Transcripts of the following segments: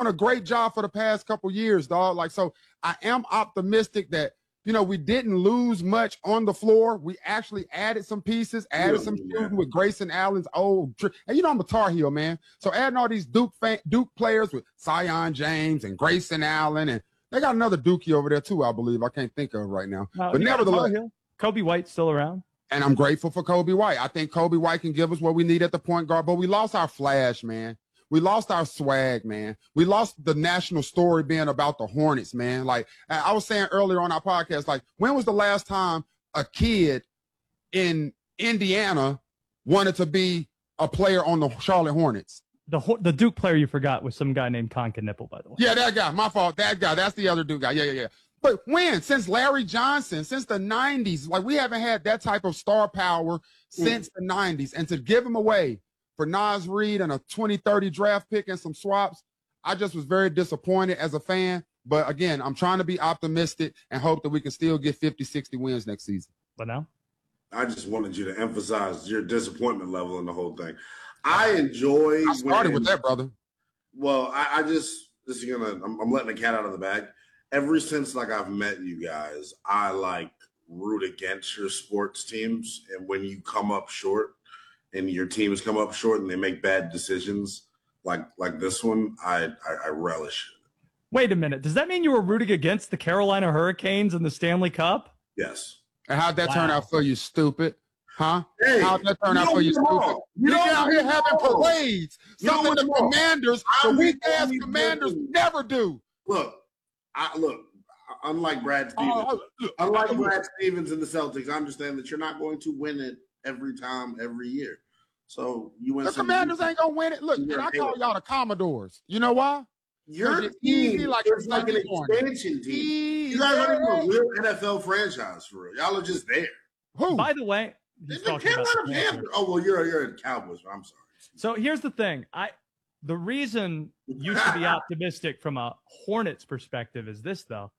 doing a great job for the past couple years, dog. Like, so I am optimistic that, we didn't lose much on the floor. We actually added some pieces, added some shooting with Grayson Allen's old trick. And I'm a Tar Heel, man. So adding all these Duke players with Zion James and Grayson Allen, and they got another Dookie over there too, I believe. I can't think of right now. But nevertheless, Kobe White's still around. And I'm grateful for Kobe White. I think Kobe White can give us what we need at the point guard, but we lost our flash, man. We lost our swag, man. We lost the national story being about the Hornets, man. Like I was saying earlier on our podcast, like when was the last time a kid in Indiana wanted to be a player on the Charlotte Hornets? The Duke player you forgot was some guy named Conka Nipple, by the way. Yeah, that guy. My fault. That guy. That's the other Duke guy. Yeah. But when? Since Larry Johnson, since the 90s. Like, we haven't had that type of star power since the 90s. And to give him away for Naz Reid and a 2030 draft pick and some swaps, I just was very disappointed as a fan. But, again, I'm trying to be optimistic and hope that we can still get 50, 60 wins next season. But now? I just wanted you to emphasize your disappointment level in the whole thing. I started with that, brother. Well, I'm letting the cat out of the bag. Ever since I've met you guys, I root against your sports teams, and when you come up short and your teams come up short and they make bad decisions like this one, I relish it. Wait a minute. Does that mean you were rooting against the Carolina Hurricanes in the Stanley Cup? Yes. And how'd that turn out for you, stupid? Huh? Hey, how'd that turn out for you, stupid? You're out here having parades. Something the Commanders, the weak-ass Commanders never do. Look, unlike Brad Stevens, Brad Stevens and the Celtics, I understand that you're not going to win it every time, every year. So you win. The Commanders ain't gonna win it. Look, and I call y'all the Commodores. You know why? You're easy like an expansion team. You guys aren't even a real NFL franchise for real. Y'all are just there. Who? By the way, the Carolina Panthers. Oh well, you're a Cowboys. I'm sorry. So here's the thing. The reason you should be optimistic from a Hornets perspective is this, though.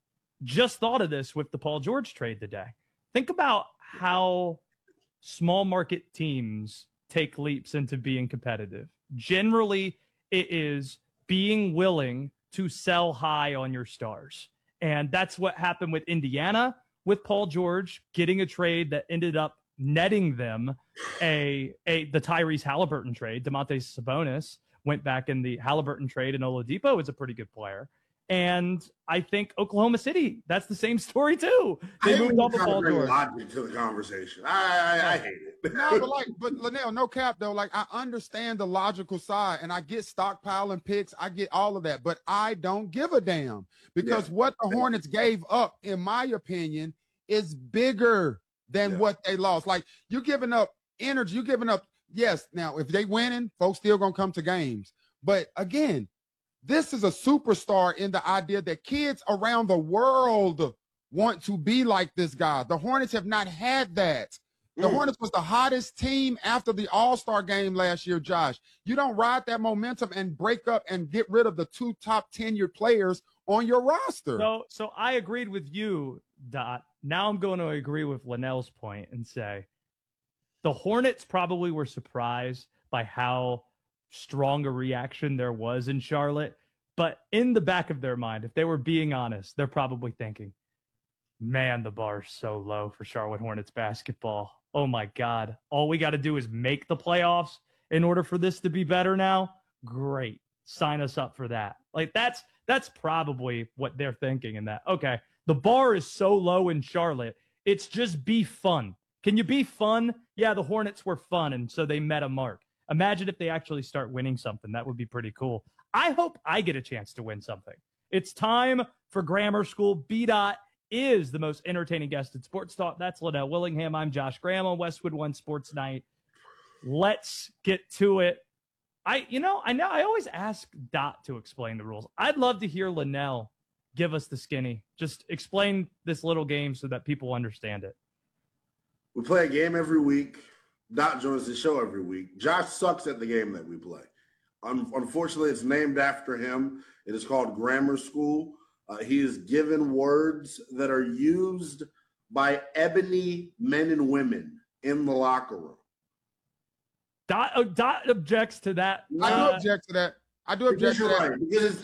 Just thought of this with the Paul George trade today. Think about how small market teams take leaps into being competitive. Generally, it is being willing to sell high on your stars. And that's what happened with Indiana with Paul George getting a trade that ended up netting them the Tyrese Halliburton trade. Domantas Sabonis went back in the Halliburton trade, and Oladipo is a pretty good player. And I think Oklahoma City, that's the same story too. They moved off of Paul George. Logic to the conversation. I hate it. No, but Linnell, no cap though. I understand the logical side, and I get stockpiling picks. I get all of that, but I don't give a damn because what the Hornets gave up, in my opinion, is bigger than what they lost. You're giving up energy. You're giving up. Yes. Now, if they winning, folks still gonna come to games. But again, this is a superstar in the idea that kids around the world want to be like this guy. The Hornets have not had that. The Hornets was the hottest team after the All-Star game last year, Josh. You don't ride that momentum and break up and get rid of the two top tenured players on your roster. So I agreed with you, Dot. Now I'm going to agree with Linnell's point and say the Hornets probably were surprised by how strong a reaction there was in Charlotte. But in the back of their mind, if they were being honest, they're probably thinking, man, the bar's so low for Charlotte Hornets basketball. Oh, my God. All we got to do is make the playoffs in order for this to be better now. Great. Sign us up for that. That's probably what they're thinking in that. Okay, the bar is so low in Charlotte. It's just be fun. Can you be fun? Yeah, the Hornets were fun, and so they met a mark. Imagine if they actually start winning something. That would be pretty cool. I hope I get a chance to win something. It's time for Grammar School. B-Dot is the most entertaining guest in Sports Talk. That's Linnell Willingham. I'm Josh Graham on Westwood One Sports Night. Let's get to it. I always ask Dot to explain the rules. I'd love to hear Linnell give us the skinny. Just explain this little game so that people understand it. We play a game every week. Dot joins the show every week. Josh sucks at the game that we play. Unfortunately, it's named after him. It is called Grammar School. He is given words that are used by ebony men and women in the locker room. Dot objects to that. I do object to that. Because